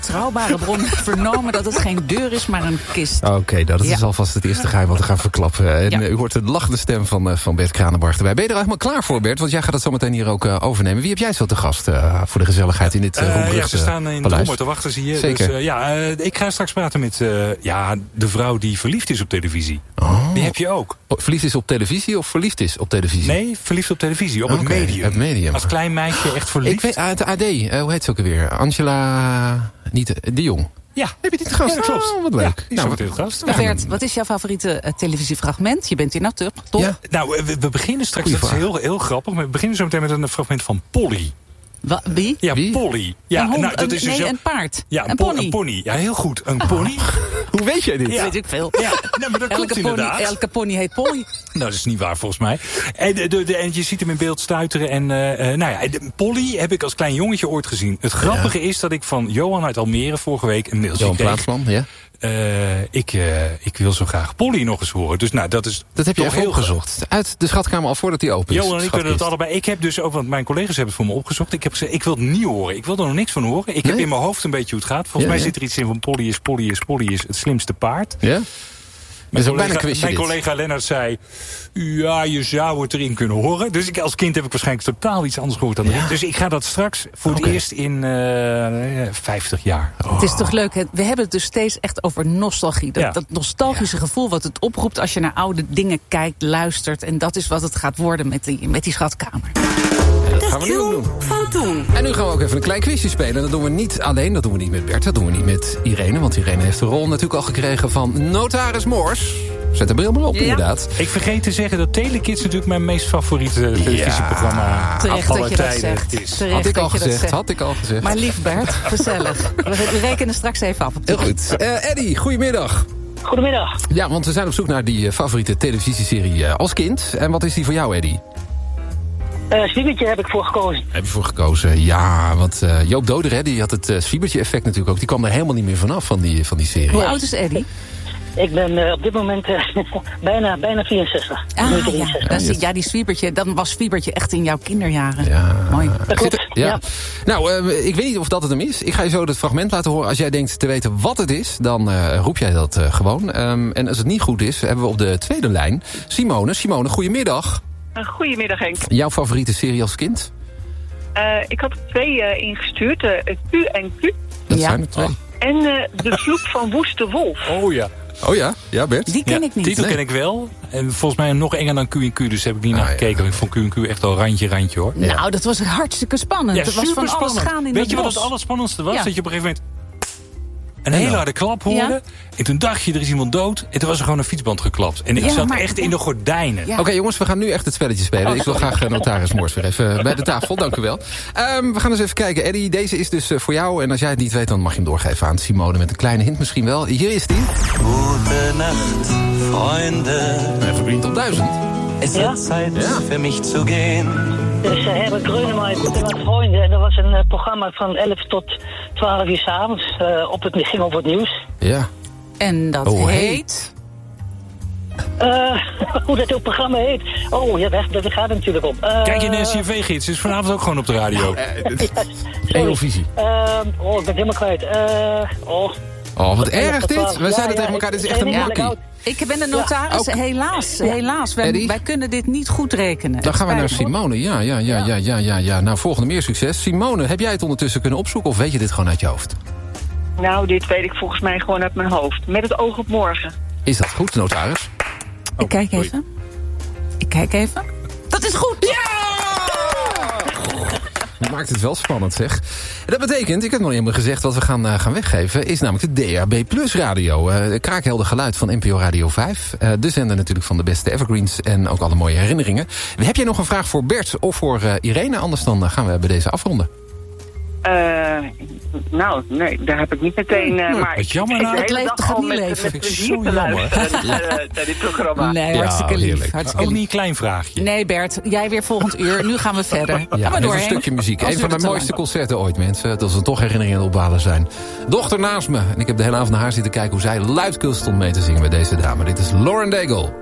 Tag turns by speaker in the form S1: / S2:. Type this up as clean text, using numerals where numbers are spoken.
S1: betrouwbare bron vernomen dat het geen deur is, maar een kist.
S2: Oké, dat is alvast het eerste geheim wat we gaan verklappen. En u hoort de lachende stem van Bert Kranenbarg erbij. Ben je er helemaal klaar voor, Bert? Want jij gaat het zo meteen hier ook overnemen. Wie heb jij zo te gast voor de gezelligheid in dit Roembrugse
S3: we staan in Drommer te wachten, zie je.
S2: Zeker.
S3: Dus, ik ga straks praten met de vrouw die verliefd is op televisie.
S2: Oh.
S3: Die heb je ook.
S2: Verliefd is op televisie of verliefd is op televisie?
S3: Nee, verliefd op televisie, op het medium.
S2: Het medium.
S3: Als klein meisje echt verliefd.
S2: Ik weet, het AD, hoe heet ze ook alweer? Angela... Niet de Jong.
S3: Ja.
S2: Heb je dit gast?
S3: Ja, dat klopt.
S2: Oh, wat leuk.
S3: Ja, die is meteen gast.
S1: Bert, wat is jouw favoriete televisiefragment? Je bent hier nou toch?
S2: Ja.
S3: Nou, we beginnen straks, dat is heel grappig, maar we beginnen zo meteen met een fragment van Polly.
S1: Wie?
S3: Ja,
S2: Wie?
S3: Polly. Ja,
S1: dat is een paard.
S3: Ja,
S1: een pony.
S3: Een pony. Ja, heel goed. Een pony.
S2: Hoe weet jij dit?
S1: Dat weet ik veel.
S3: Ja, maar dat klopt inderdaad.
S1: Elke pony heet Polly.
S3: Nou, dat is niet waar volgens mij. En je ziet hem in beeld stuiteren. En Polly heb ik als klein jongetje ooit gezien. Het grappige is dat ik van Johan uit Almere vorige week een mailtje
S2: Johan
S3: kreeg.
S2: Plaatsman, ja.
S3: Ik wil zo graag Polly nog eens horen. Dus nou, dat
S2: heb je
S3: toch
S2: even opgezocht. Uit de schatkamer al voordat die open is.
S3: Johan en ik kunnen het allebei. Ik heb dus ook, want mijn collega's hebben het voor me opgezocht. Ik heb gezegd, ik wil het niet horen. Ik wil er nog niks van horen. Ik heb in mijn hoofd een beetje hoe het gaat. Volgens mij zit er iets in van Polly is het slimste paard.
S2: Ja?
S3: Mijn collega Lennart zei... Ja, je zou het erin kunnen horen. Dus als kind heb ik waarschijnlijk totaal iets anders gehoord dan ik. Dus ik ga dat straks voor het eerst in 50 jaar.
S1: Oh. Het is toch leuk, we hebben het dus steeds echt over nostalgie. Dat nostalgische gevoel wat het oproept als je naar oude dingen kijkt, luistert. En dat is wat het gaat worden met die schatkamer.
S2: Dat gaan we nu ook doen.
S1: Van toen.
S2: En nu gaan we ook even een klein quizje spelen. En dat doen we niet alleen, dat doen we niet met Bert, dat doen we niet met Irene. Want Irene heeft de rol natuurlijk al gekregen van Notaris Moors. Zet de bril maar op, inderdaad.
S3: Ik vergeet te zeggen dat Telekids natuurlijk mijn meest favoriete televisieprogramma
S1: aller tijden is.
S2: Had ik al gezegd.
S1: Maar lief Bert, gezellig. We rekenen straks even af.
S2: Heel goed. Eddie, goedemiddag.
S4: Goedemiddag.
S2: Ja, want we zijn op zoek naar die favoriete televisieserie als kind. En wat is die voor jou, Eddie?
S4: Zwiebertje heb ik voor gekozen.
S2: Heb je voor gekozen? Ja, want Joop Doder, die had het Zwiebertje-effect natuurlijk ook. Die kwam er helemaal niet meer vanaf van die serie.
S1: Hoe oud is Eddie?
S4: Ik ben op dit moment bijna 64.
S1: Die Zwiebertje, dan was Zwiebertje echt in jouw kinderjaren.
S2: Ja.
S1: Mooi.
S4: Dat klopt.
S2: Ja. Nou, ik weet niet of dat het hem is. Ik ga je zo het fragment laten horen. Als jij denkt te weten wat het is, dan roep jij dat gewoon. En als het niet goed is, hebben we op de tweede lijn Simone. Simone, goedemiddag.
S5: Goedemiddag, Henk.
S2: Jouw favoriete serie als kind?
S5: Ik had er 2 ingestuurd. Q en Q.
S2: Dat zijn er 2.
S5: En De Vloek van Woeste Wolf.
S3: Oh ja.
S2: Oh ja? Ja, Bert?
S1: Die ken ik niet.
S3: Titel ken ik wel. En volgens mij nog enger dan Q&Q. Dus heb ik niet naar gekeken. Ik vond Q&Q echt al randje hoor.
S1: Ja. Nou, dat was hartstikke spannend.
S3: Ja,
S1: het was van alles gaan in
S3: Weet je
S1: bos.
S3: wat het allerspannendste was?
S1: Ja.
S3: Dat je op een gegeven moment een hele harde klap hoorde. Ja. En toen dacht je, er is iemand dood. En toen was er gewoon een fietsband geklapt. En ik zat echt in de gordijnen.
S2: Ja. Oké, jongens, we gaan nu echt het spelletje spelen. Ik wil graag Notaris Moors weer even bij de tafel. Dank u wel. We gaan eens even kijken. Eddie, deze is dus voor jou. En als jij het niet weet, dan mag je hem doorgeven aan Simone. Met een kleine hint misschien wel. Hier is die.
S6: Gute Nacht, Freunde.
S2: Evergreen tot 1000.
S6: Es wird Zeit für mich zu gehen.
S4: Dus Herbert Grönemeyer, Goede Nacht Vrienden. En dat was een programma van 11 tot 12 uur 's avonds. Het ging over het nieuws.
S2: Ja.
S1: En dat heet...
S4: Hoe dat ook programma heet. Oh, ja, daar gaat het natuurlijk om.
S3: Kijk je naar NCRV-gids. Het is vanavond ook gewoon op de radio.
S2: Televisie.
S4: Ik ben helemaal kwijt.
S2: Oh, wat erg dit. We zeiden tegen elkaar, dit is echt een makkie.
S1: Ik ben de notaris, helaas. Wij kunnen dit niet goed rekenen.
S2: Dan gaan we naar Simone. Ja. Nou, volgende meer succes. Simone, heb jij het ondertussen kunnen opzoeken of weet je dit gewoon uit je hoofd?
S5: Nou, dit weet ik volgens mij gewoon uit mijn hoofd. Met het oog op morgen.
S2: Is dat goed, notaris?
S1: Ik kijk even. Dat is goed!
S2: Ja! Maakt het wel spannend, zeg. Dat betekent, ik heb nog niet helemaal gezegd wat we gaan weggeven, is namelijk de DAB Plus radio. Kraakhelder geluid van NPO Radio 5. De zender natuurlijk van de beste evergreens en ook alle mooie herinneringen. Heb jij nog een vraag voor Bert of voor Irene? Anders dan gaan we bij deze afronden.
S5: Nou, nee, daar heb ik niet meteen... maar
S3: wat jammer nou.
S5: Het leeft gewoon met plezier te luisteren naar dit programma.
S1: Nee, hartstikke lief.
S3: Ook niet een klein vraagje.
S1: Nee, Bert, jij weer volgend uur. Nu gaan we verder.
S2: Ja,
S1: maar door,
S2: een stukje muziek.
S1: Als
S2: een van mijn mooiste concerten ooit, mensen. Dat ze toch herinneringen aan het opbalen zijn. Dochter naast me. En ik heb de hele avond naar haar zitten kijken hoe zij luidkeels stond mee te zingen met deze dame. Dit is Lauren Daigle.